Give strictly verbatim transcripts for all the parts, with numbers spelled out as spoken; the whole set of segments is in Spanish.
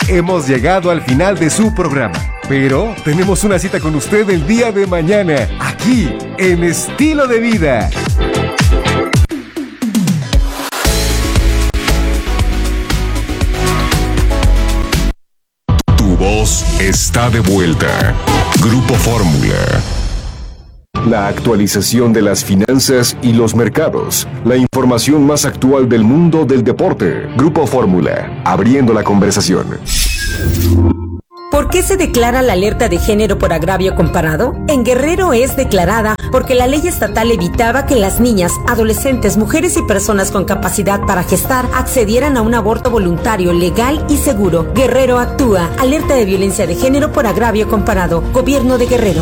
hemos llegado al final de su programa. Pero tenemos una cita con usted el día de mañana, aquí en Estilo de Vida. Tu voz está de vuelta. Grupo Fórmula. La actualización de las finanzas y los mercados. La información más actual del mundo del deporte. Grupo Fórmula, abriendo la conversación. ¿Por qué se declara la alerta de género por agravio comparado? En Guerrero es declarada porque la ley estatal evitaba que las niñas, adolescentes, mujeres y personas con capacidad para gestar accedieran a un aborto voluntario, legal y seguro. Guerrero actúa. Alerta de violencia de género por agravio comparado. Gobierno de Guerrero.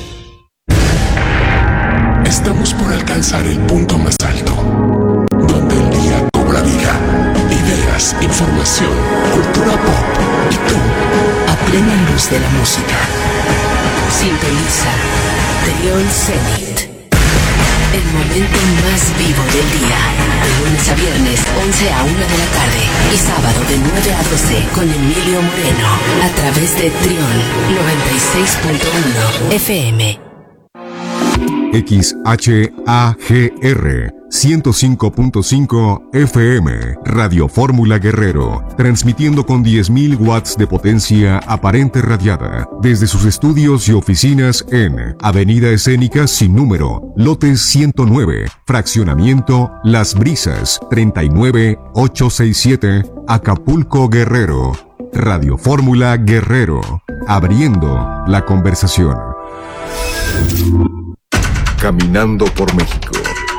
Estamos por alcanzar el punto más alto, donde el día cobra vida, ideas, información, cultura pop y tú, a plena luz de la música. Sintoniza Trión Zenit, el momento más vivo del día, de lunes a viernes, once a una de la tarde, y sábado de nueve a doce con Emilio Moreno, a través de Trión noventa y seis punto uno F M. X H A G R ciento cinco punto cinco F M, Radio Fórmula Guerrero, transmitiendo con diez mil watts de potencia aparente radiada, desde sus estudios y oficinas en Avenida Escénica Sin Número, Lote ciento nueve, Fraccionamiento Las Brisas, treinta y nueve ochocientos sesenta y siete, Acapulco, Guerrero. Radio Fórmula Guerrero, abriendo la conversación. Caminando por México.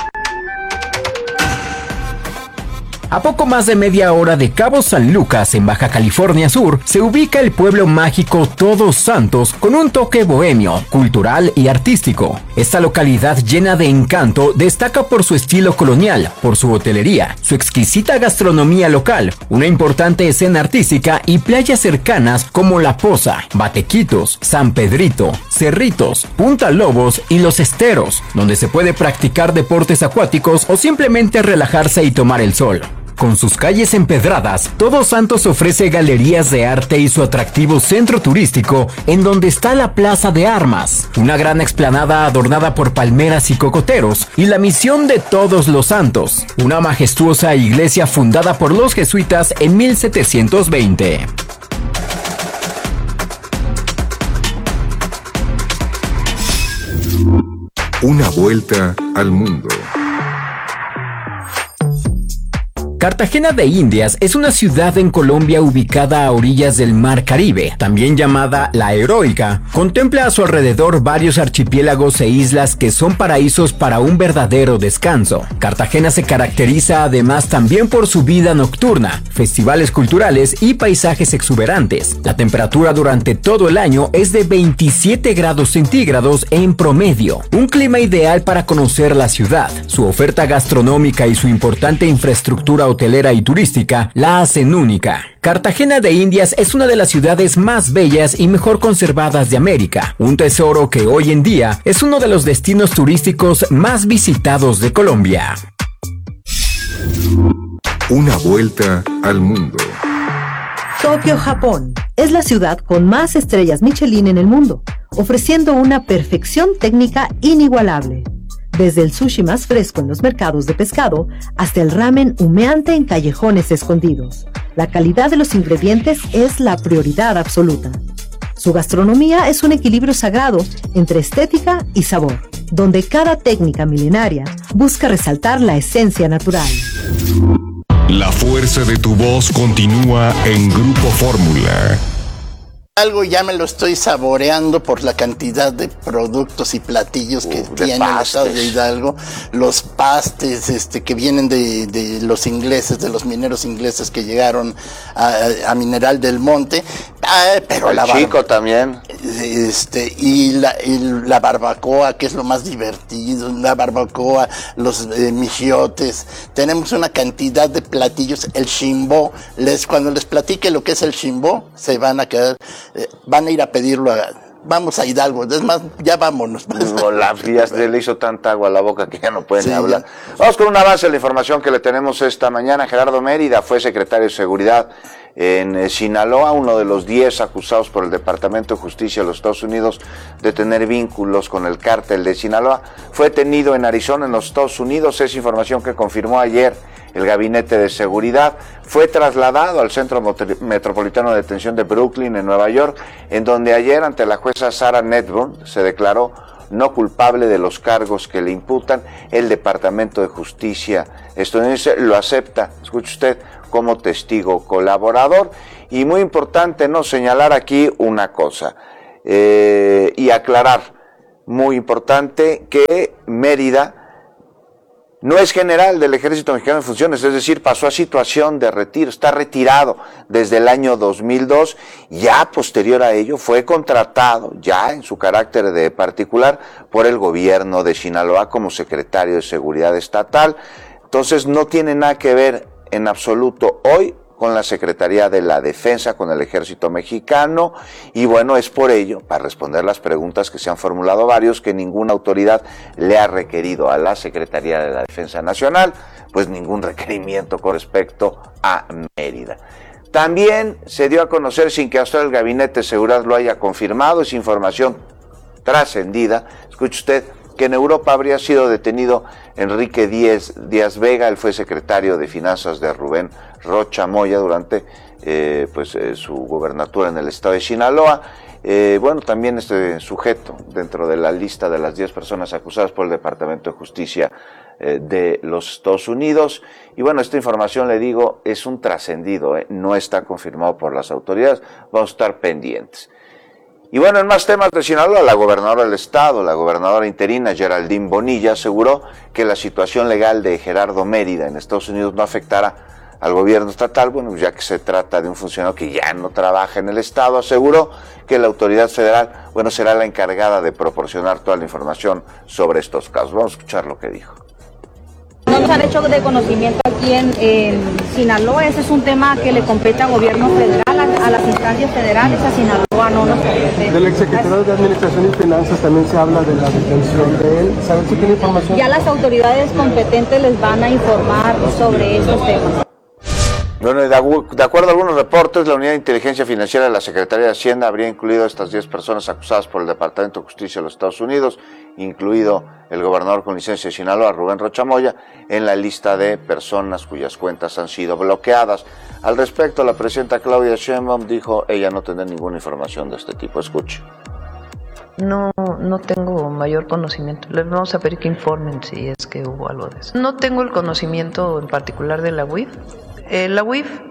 A poco más de media hora de Cabo San Lucas, en Baja California Sur, se ubica el pueblo mágico Todos Santos con un toque bohemio, cultural y artístico. Esta localidad llena de encanto destaca por su estilo colonial, por su hotelería, su exquisita gastronomía local, una importante escena artística y playas cercanas como La Poza, Batequitos, San Pedrito, Cerritos, Punta Lobos y Los Esteros, donde se puede practicar deportes acuáticos o simplemente relajarse y tomar el sol. Con sus calles empedradas, Todos Santos ofrece galerías de arte y su atractivo centro turístico, en donde está la Plaza de Armas, una gran explanada adornada por palmeras y cocoteros, y la Misión de Todos los Santos, una majestuosa iglesia fundada por los jesuitas en mil setecientos veinte. Una vuelta al mundo. Cartagena de Indias es una ciudad en Colombia ubicada a orillas del Mar Caribe, también llamada La Heroica. Contempla a su alrededor varios archipiélagos e islas que son paraísos para un verdadero descanso. Cartagena se caracteriza además también por su vida nocturna, festivales culturales y paisajes exuberantes. La temperatura durante todo el año es de veintisiete grados centígrados en promedio, un clima ideal para conocer la ciudad. Su oferta gastronómica y su importante infraestructura hotelera y turística la hacen única. Cartagena de Indias es una de las ciudades más bellas y mejor conservadas de América, un tesoro que hoy en día es uno de los destinos turísticos más visitados de Colombia. Una vuelta al mundo. Tokio, Japón, es la ciudad con más estrellas Michelin en el mundo, ofreciendo una perfección técnica inigualable. Desde el sushi más fresco en los mercados de pescado hasta el ramen humeante en callejones escondidos, la calidad de los ingredientes es la prioridad absoluta. Su gastronomía es un equilibrio sagrado entre estética y sabor, donde cada técnica milenaria busca resaltar la esencia natural. La fuerza de tu voz continúa en Grupo Fórmula. Algo ya me lo estoy saboreando por la cantidad de productos y platillos que uh, tiene el estado de Hidalgo. Los pastes este, que vienen de, de los ingleses, de los mineros ingleses que llegaron a, a Mineral del Monte. Ah, pero el la chico bar- también. Este, y, la, y la barbacoa, que es lo más divertido. La barbacoa, los eh, michiotes. Tenemos una cantidad de platillos. El chimbó. Les, cuando les platique lo que es el chimbó, se van a quedar... Eh, van a ir a pedirlo a, vamos a Hidalgo, es más, ya vámonos. No, la fría le hizo tanta agua a la boca que ya no pueden sí, hablar. Ya. Vamos con un avance de la información que le tenemos esta mañana. Gerardo Mérida fue secretario de Seguridad En Sinaloa, uno de los diez acusados por el Departamento de Justicia de los Estados Unidos de tener vínculos con el cártel de Sinaloa, fue detenido en Arizona, en los Estados Unidos. Es información que confirmó ayer el Gabinete de Seguridad. Fue trasladado al Centro Metropolitano de Detención de Brooklyn, en Nueva York, en donde ayer, ante la jueza Sarah Nedburn, se declaró no culpable de los cargos que le imputan. El Departamento de Justicia estadounidense lo acepta, escuche usted, como testigo colaborador. Y muy importante no señalar aquí una cosa eh, y aclarar, muy importante, que Mérida no es general del Ejército Mexicano en funciones, es decir, pasó a situación de retiro, está retirado desde el año dos mil dos, ya posterior a ello fue contratado, ya en su carácter de particular, por el gobierno de Sinaloa como secretario de Seguridad Estatal. Entonces no tiene nada que ver en absoluto hoy con la Secretaría de la Defensa, con el Ejército Mexicano, y bueno, es por ello, para responder las preguntas que se han formulado varios, que ninguna autoridad le ha requerido a la Secretaría de la Defensa Nacional, pues ningún requerimiento con respecto a Mérida. También se dio a conocer, sin que hasta el Gabinete de Seguridad lo haya confirmado, es información trascendida, escuche usted, que en Europa habría sido detenido Enrique Díaz, Díaz Vega. Él fue secretario de Finanzas de Rubén Rocha Moya durante eh, pues, eh, su gobernatura en el estado de Sinaloa. Eh, bueno, también este sujeto dentro de la lista de las diez personas acusadas por el Departamento de Justicia eh, de los Estados Unidos. Y bueno, esta información, le digo, es un trascendido, eh, no está confirmado por las autoridades, vamos a estar pendientes. Y bueno, en más temas de Sinaloa, la gobernadora del estado, la gobernadora interina Geraldine Bonilla, aseguró que la situación legal de Gerardo Mérida en Estados Unidos no afectará al gobierno estatal, bueno, ya que se trata de un funcionario que ya no trabaja en el estado. Aseguró que la autoridad federal, bueno, será la encargada de proporcionar toda la información sobre estos casos. Vamos a escuchar lo que dijo. No nos han hecho de conocimiento aquí en, en Sinaloa. Ese es un tema que le compete al gobierno federal, a, a las instancias federales. A Sinaloa no nos compete. Del exsecretario de Administración y Finanzas también se habla de la detención de él. ¿Saben si tiene información? Ya las autoridades competentes les van a informar sobre estos temas. Bueno, de acuerdo a algunos reportes, la Unidad de Inteligencia Financiera de la Secretaría de Hacienda habría incluido a estas diez personas acusadas por el Departamento de Justicia de los Estados Unidos, incluido el gobernador con licencia de Sinaloa, Rubén Rocha Moya, en la lista de personas cuyas cuentas han sido bloqueadas. Al respecto, la presidenta Claudia Sheinbaum dijo ella no tener ninguna información de este tipo. Escuche. No, no tengo mayor conocimiento. Les vamos a pedir que informen si es que hubo algo de eso. No tengo el conocimiento en particular de la U I F. Eh, la U I F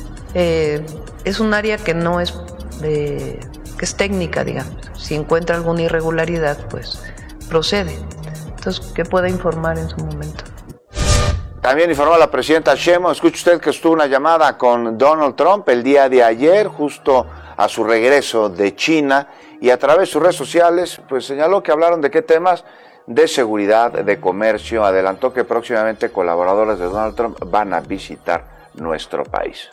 eh, es un área que no es de, que es técnica, digamos. Si encuentra alguna irregularidad, pues procede. Entonces, que pueda informar en su momento. También informó la presidenta Sheinbaum, escuche usted, que estuvo una llamada con Donald Trump el día de ayer, justo a su regreso de China, y a través de sus redes sociales, pues señaló que hablaron de qué temas: de seguridad, de comercio. Adelantó que próximamente colaboradores de Donald Trump van a visitar nuestro país.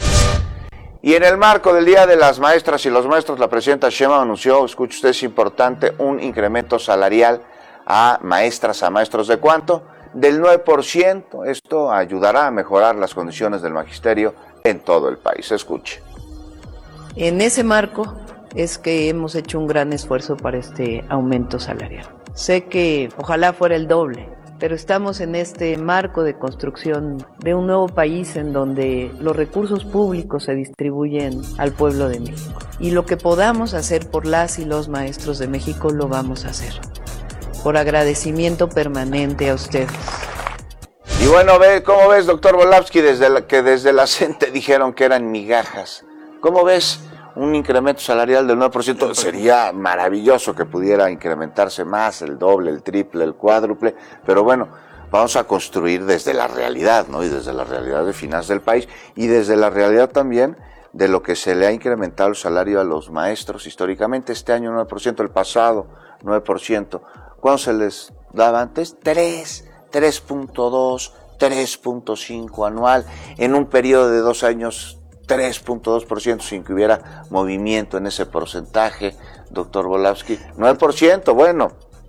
Y en el marco del Día de las Maestras y los Maestros, la presidenta Sheinbaum anunció, escuche usted, es importante, un incremento salarial a maestras, a maestros, ¿de cuánto? Del nueve por ciento. Esto ayudará a mejorar las condiciones del magisterio en todo el país. Escuche. En ese marco es que hemos hecho un gran esfuerzo para este aumento salarial. Sé que ojalá fuera el doble, pero estamos en este marco de construcción de un nuevo país en donde los recursos públicos se distribuyen al pueblo de México. Y lo que podamos hacer por las y los maestros de México lo vamos a hacer. Por agradecimiento permanente a ustedes. Y bueno, ve, ¿cómo ves, doctor Volavsky, desde la, que desde la CENTE dijeron que eran migajas? ¿Cómo ves un incremento salarial del nueve por ciento? Sería maravilloso que pudiera incrementarse más, el doble, el triple, el cuádruple, pero bueno, vamos a construir desde la realidad, ¿no? Y desde la realidad de finanzas del país, y desde la realidad también de lo que se le ha incrementado el salario a los maestros históricamente. Este año nueve por ciento, el pasado nueve por ciento. ¿Cuánto se les daba antes? tres, tres punto dos, tres punto cinco anual, en un periodo de dos años, tres punto dos por ciento, sin que hubiera movimiento en ese porcentaje, doctor Volavsky. nueve por ciento, bueno,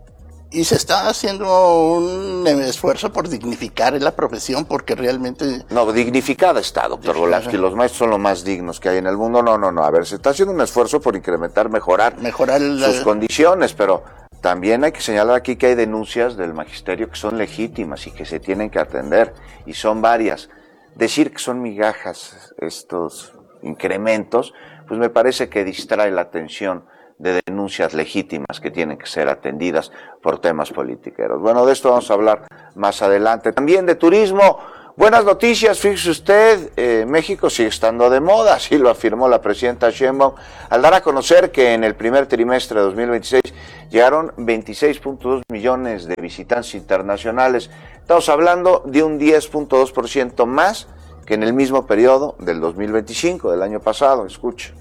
Y se está haciendo un esfuerzo por dignificar la profesión, porque realmente... No, dignificada está, doctor Volavsky. Los maestros son los más dignos que hay en el mundo. No, no, no. A ver, se está haciendo un esfuerzo por incrementar, mejorar, mejorar la... sus condiciones, pero también hay que señalar aquí que hay denuncias del magisterio que son legítimas y que se tienen que atender, y son varias. Decir que son migajas estos incrementos, pues me parece que distrae la atención de denuncias legítimas que tienen que ser atendidas por temas politiqueros. Bueno, de esto vamos a hablar más adelante. También de turismo, buenas noticias, fíjese usted, eh, México sigue estando de moda, así lo afirmó la presidenta Sheinbaum, al dar a conocer que en el primer trimestre de dos mil veintiséis llegaron veintiséis punto dos millones de visitantes internacionales. Estamos hablando de un diez punto dos por ciento más que en el mismo periodo del dos mil veinticinco, del año pasado. Escuche.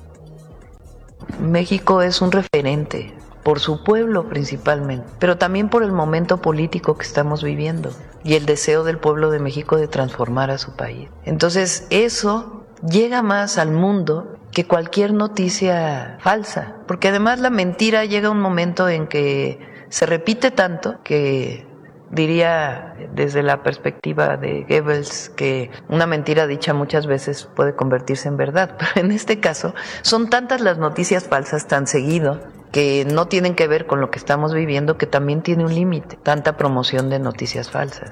México es un referente por su pueblo principalmente, pero también por el momento político que estamos viviendo y el deseo del pueblo de México de transformar a su país. Entonces eso llega más al mundo que cualquier noticia falsa, porque además la mentira llega a un momento en que se repite tanto que diría desde la perspectiva de Goebbels que una mentira dicha muchas veces puede convertirse en verdad, pero en este caso son tantas las noticias falsas tan seguido que no tienen que ver con lo que estamos viviendo, que también tiene un límite, tanta promoción de noticias falsas.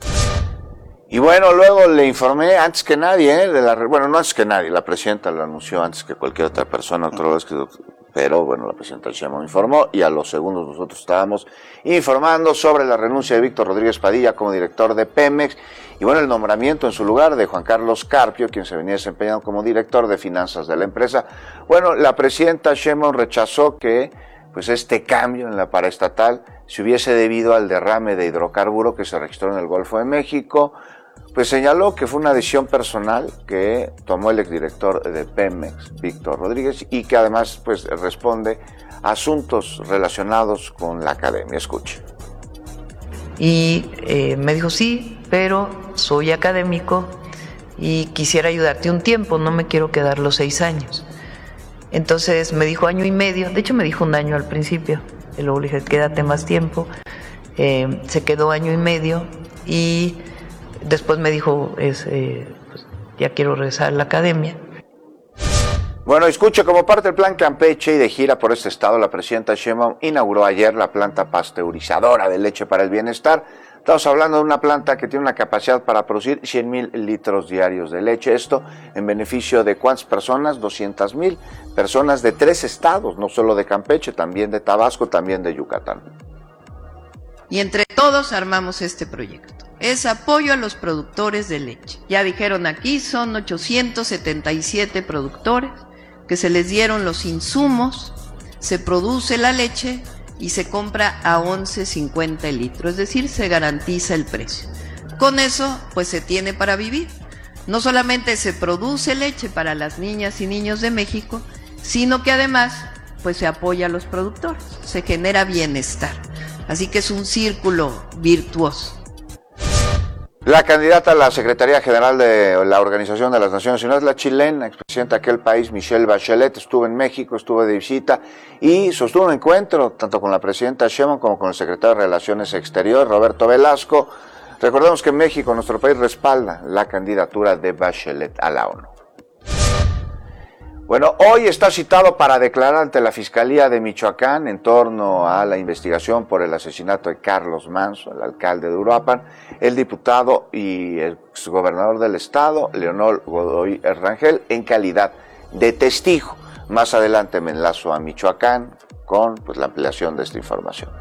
Y bueno, luego le informé antes que nadie, ¿eh? de la, bueno, no antes que nadie, la presidenta lo anunció antes que cualquier otra persona, otra vez que, pero bueno, la presidenta Sheinbaum informó y a los segundos nosotros estábamos informando sobre la renuncia de Víctor Rodríguez Padilla como director de Pemex y bueno, el nombramiento en su lugar de Juan Carlos Carpio, quien se venía desempeñando como director de finanzas de la empresa. Bueno, la presidenta Sheinbaum rechazó que pues este cambio en la paraestatal se hubiese debido al derrame de hidrocarburo que se registró en el Golfo de México. Pues señaló que fue una decisión personal que tomó el exdirector de Pemex, Víctor Rodríguez, y que además pues responde a asuntos relacionados con la academia. Escuche. Y eh, me dijo, sí, pero soy académico y quisiera ayudarte un tiempo, no me quiero quedar los seis años. Entonces me dijo año y medio, de hecho me dijo un año al principio, y luego le dije, quédate más tiempo. Eh, se quedó año y medio y después me dijo, es, eh, pues, ya quiero regresar a la academia. Bueno, escuche, como parte del plan Campeche y de gira por este estado, la presidenta Sheinbaum inauguró ayer la planta pasteurizadora de leche para el bienestar. Estamos hablando de una planta que tiene una capacidad para producir cien mil litros diarios de leche. Esto en beneficio de ¿cuántas personas? doscientas mil personas de tres estados, no solo de Campeche, también de Tabasco, también de Yucatán. Y entre todos armamos este proyecto. Es apoyo a los productores de leche. Ya dijeron aquí, son ochocientos setenta y siete productores que se les dieron los insumos, se produce la leche y se compra a once cincuenta el litro, es decir, se garantiza el precio. Con eso, pues se tiene para vivir. No solamente se produce leche para las niñas y niños de México, sino que además, pues se apoya a los productores, se genera bienestar. Así que es un círculo virtuoso. La candidata a la Secretaría General de la Organización de las Naciones Unidas, la chilena, expresidenta de aquel país, Michelle Bachelet, estuvo en México, estuvo de visita y sostuvo un encuentro tanto con la presidenta Sheinbaum como con el secretario de Relaciones Exteriores, Roberto Velasco. Recordemos que México, nuestro país, respalda la candidatura de Bachelet a la ONU. Bueno, hoy está citado para declarar ante la Fiscalía de Michoacán en torno a la investigación por el asesinato de Carlos Manso, el alcalde de Uruapan, el diputado y exgobernador del estado, Leonel Godoy Rangel, en calidad de testigo. Más adelante me enlazo a Michoacán con pues, la ampliación de esta información.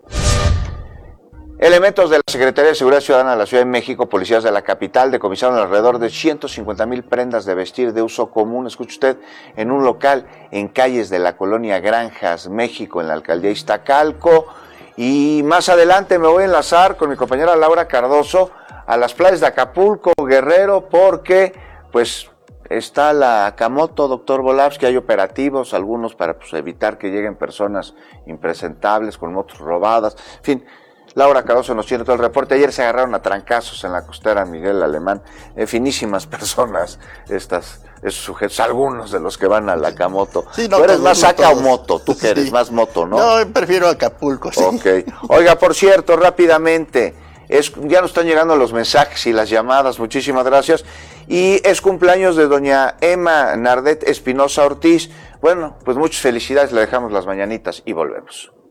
Elementos de la Secretaría de Seguridad Ciudadana de la Ciudad de México, policías de la capital, decomisaron alrededor de ciento cincuenta mil prendas de vestir de uso común, escuche usted, en un local en calles de la colonia Granjas, México, en la alcaldía Iztacalco. Y más adelante me voy a enlazar con mi compañera Laura Cardoso a las playas de Acapulco, Guerrero, porque pues está la Camoto, doctor Volavsky, hay operativos, algunos para pues, evitar que lleguen personas impresentables con motos robadas, en fin. Laura Cardoso nos tiene todo el reporte. Ayer se agarraron a trancazos en la costera Miguel Alemán, eh, finísimas personas estas esos sujetos, algunos de los que van a la Acamoto. Sí, no, ¿Tú eres todos, más no Aca o todos. moto? ¿Tú que eres Sí. más moto, no? No, prefiero Acapulco, sí. Ok. Oiga, por cierto, rápidamente, es, ya nos están llegando los mensajes y las llamadas, muchísimas gracias. Y es cumpleaños de doña Emma Nardet Espinosa Ortiz. Bueno, pues muchas felicidades, le dejamos las mañanitas y volvemos.